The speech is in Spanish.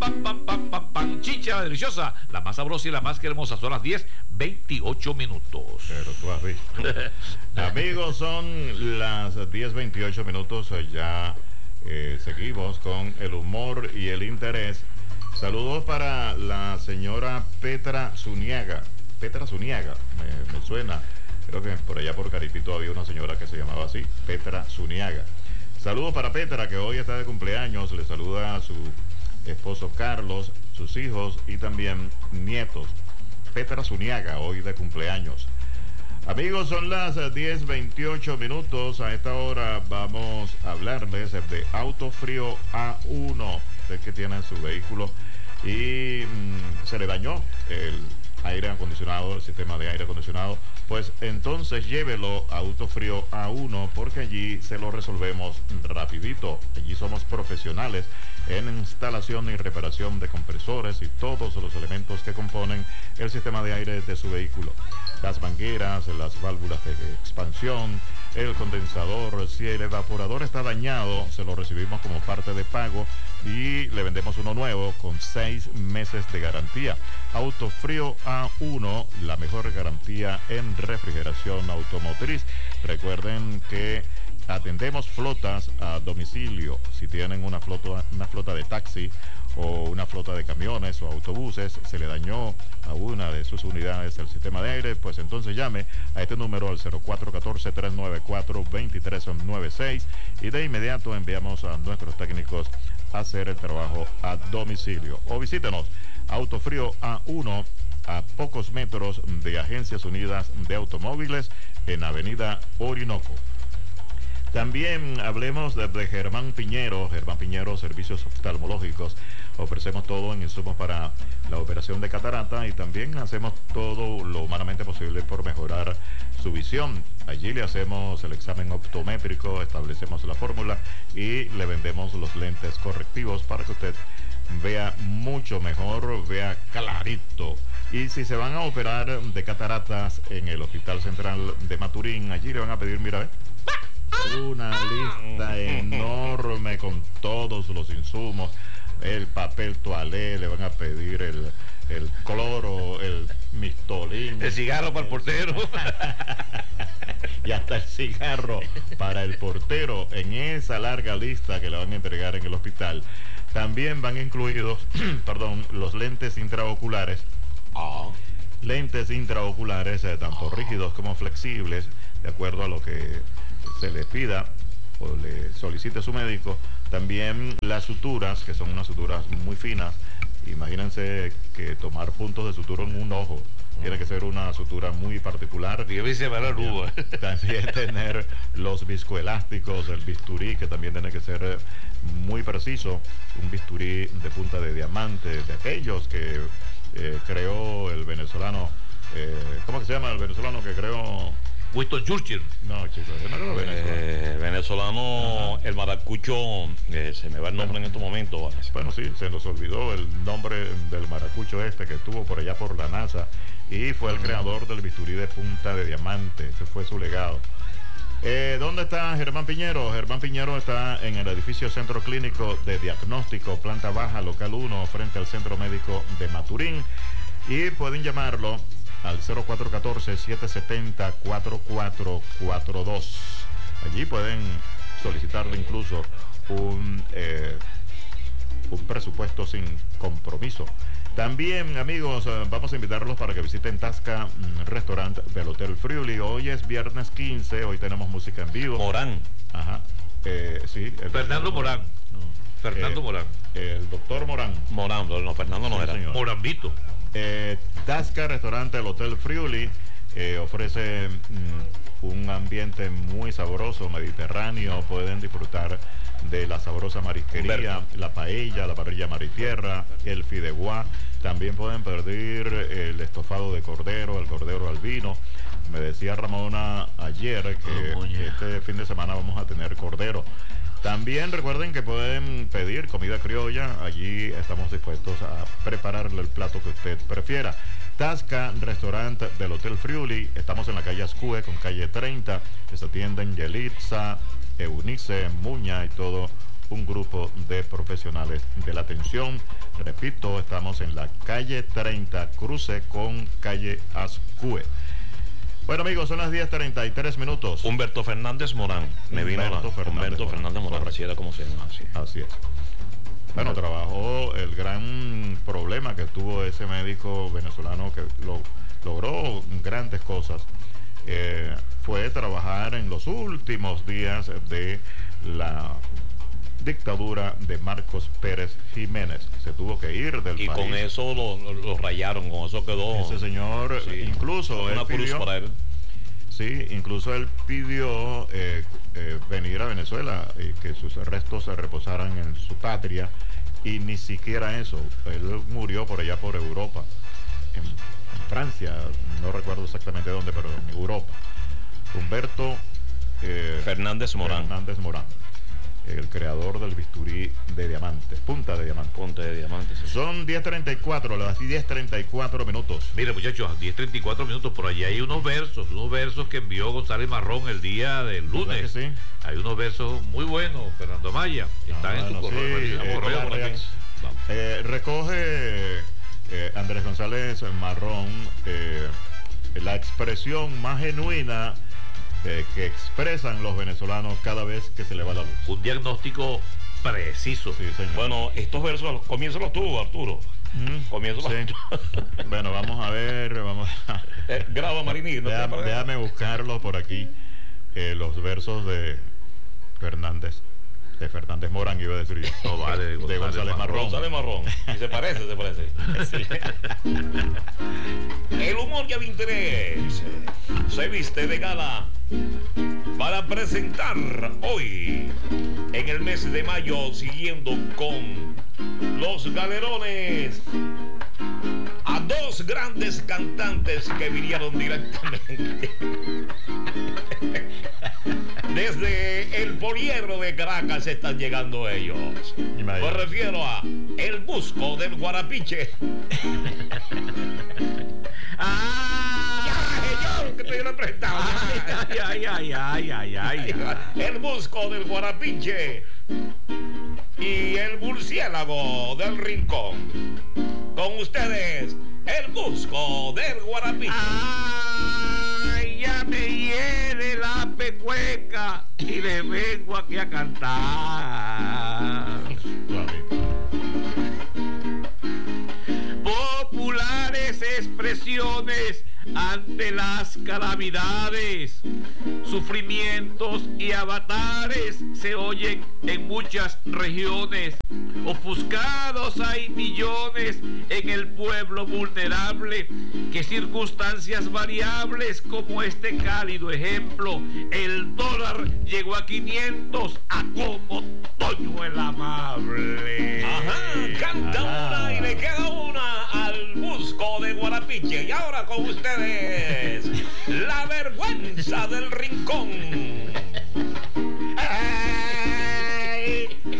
Chicha deliciosa, la más sabrosa y la más hermosa. Son las 10:28 minutos. Pero tú has visto. Amigos, son las 10:28 minutos. Ya seguimos con el humor y el interés. Saludos para la señora Petra Zuniaga. Petra Zuniaga, me suena. Creo que por allá por Caripito había una señora que se llamaba así, Petra Zuniaga. Saludos para Petra, que hoy está de cumpleaños. Le saluda a su esposo Carlos, sus hijos y también nietos. Petra Zuniaga, hoy de cumpleaños. Amigos, son las 10:28 minutos. A esta hora vamos a hablarles de Autofrío A1. Usted que tiene su vehículo y se le dañó el aire acondicionado, el sistema de aire acondicionado, pues entonces llévelo a Autofrío A1, porque allí se lo resolvemos rapidito. Allí somos profesionales en instalación y reparación de compresores y todos los elementos que componen el sistema de aire de su vehículo. Las mangueras, las válvulas de expansión, el condensador. Si el evaporador está dañado, se lo recibimos como parte de pago y le vendemos uno nuevo con 6 meses de garantía. Autofrío A1, la mejor garantía en refrigeración automotriz. Recuerden que atendemos flotas a domicilio. Si tienen una flota de taxi o una flota de camiones o autobuses, se le dañó a una de sus unidades el sistema de aire, pues entonces llame a este número al 0414-394-2396 y de inmediato enviamos a nuestros técnicos a hacer el trabajo a domicilio. O visítenos, Autofrío A1, a pocos metros de Agencias Unidas de Automóviles en Avenida Orinoco. También hablemos de Germán Piñero. Germán Piñero, servicios oftalmológicos. Ofrecemos todo en insumos para la operación de catarata y también hacemos todo lo humanamente posible por mejorar su visión. Allí le hacemos el examen optométrico, establecemos la fórmula y le vendemos los lentes correctivos para que usted vea mucho mejor, vea clarito. Y si se van a operar de cataratas en el Hospital Central de Maturín, allí le van a pedir, mira, una lista enorme con todos los insumos, el papel toalé, le van a pedir el cloro, el mistolín, el cigarro para el portero y hasta el cigarro para el portero en esa larga lista que le van a entregar en el hospital. También van incluidos los lentes intraoculares. Lentes intraoculares, tanto rígidos como flexibles, de acuerdo a lo que se le pida o le solicite su médico. También las suturas, que son unas suturas muy finas. Imagínense que tomar puntos de sutura en un ojo tiene que ser una sutura muy particular. También tener los viscoelásticos, el bisturí, que también tiene que ser muy preciso. Un bisturí de punta de diamante, de aquellos que creó el venezolano. ¿Cómo que se llama el venezolano que creó? Winston Churchill. No, chicos, no creo venezolano, el maracucho, se me va el nombre en estos momentos. Bueno, sí, se nos olvidó el nombre del maracucho que estuvo por allá por la NASA y fue el creador del bisturí de punta de diamante. Ese fue su legado. ¿Dónde está Germán Piñero? Germán Piñero está en el edificio Centro Clínico de Diagnóstico, planta baja, local 1, frente al Centro Médico de Maturín. Y pueden llamarlo al 0414-770-4442. Allí pueden solicitarle incluso un presupuesto sin compromiso. También, amigos, vamos a invitarlos para que visiten Tasca Restaurant del Hotel Friuli. Hoy es viernes 15, hoy tenemos música en vivo. Morán. Ajá. Sí. Fernando Morán. No. Fernando Morán. El doctor Morán. Morán, no, Fernando no era. Señor. Morambito. Tasca Restaurante del Hotel Friuli ofrece un ambiente muy sabroso, mediterráneo. Pueden disfrutar de la sabrosa marisquería, la paella, la parrilla mar y tierra, el fideuá. También pueden pedir el estofado de cordero, el cordero al vino. Me decía Ramona ayer que este fin de semana vamos a tener cordero. También recuerden que pueden pedir comida criolla. Allí estamos dispuestos a prepararle el plato que usted prefiera. Tasca Restaurante del Hotel Friuli. Estamos en la calle Ascue con calle 30. Les atienden Yelitza, Eunice, Muña y todo un grupo de profesionales de la atención. Repito, estamos en la calle 30, cruce con calle Ascue. Bueno, amigos, son las 10:33 minutos. Humberto Fernández Morán. Humberto Fernández Morán, así era como se llama. Así es. Bueno, trabajó el gran problema que tuvo ese médico venezolano que logró grandes cosas. Fue trabajar en los últimos días de la dictadura de Marcos Pérez Jiménez. Se tuvo que ir del país. Y con eso lo rayaron, con eso quedó. Ese señor, sí, incluso una cruz para él. Sí, incluso él pidió venir a Venezuela y que sus restos se reposaran en su patria, y ni siquiera eso. Él murió por allá por Europa, en Francia, no recuerdo exactamente dónde, pero en Europa. Humberto Fernández Morán, el creador del bisturí de diamantes, punta de diamantes. Sí. Son 10:34, las 10:34 minutos. Mire, muchachos, 10:34 minutos, por allí hay unos versos que envió González Marrón el día del lunes. Sí? Hay unos versos muy buenos, Fernando Maya. Están en su correo. Recoge Andrés González Marrón la expresión más genuina que expresan los venezolanos cada vez que se le va la luz. Un diagnóstico preciso. Sí, señor. Bueno, estos versos, comiénzalos tú, Arturo. Comiénzalos sí. tú. Bueno, vamos a ver. Graba, Marini. No déjame buscarlos por aquí. Los versos de Fernández Morán, iba a decir yo. No vale, de González Marrón. González Marrón. Y se parece. Sí. El humor y el interés se viste de gala para presentar hoy, en el mes de mayo, siguiendo con los galerones, a dos grandes cantantes que vinieron directamente desde el Poliedro de Caracas. Están llegando ellos. Me refiero a El Busco del Guarapiche. Que te lo he prestado. El Busco del Guarapiche y el Murciélago del Rincón. Con ustedes, El Busco del Guarapiche. Ay, ya me hiere la pecueca y le vengo aquí a cantar. Populares expresiones ante las calamidades, sufrimientos y avatares se oyen en muchas regiones. Ofuscados hay millones en el pueblo vulnerable, que circunstancias variables como este cálido ejemplo, el dólar llegó a 500 a como Toño el amable. Ajá, canta una y le queda una al Busco de Guarapiche. Y ahora con ustedes, la vergüenza del Rincón.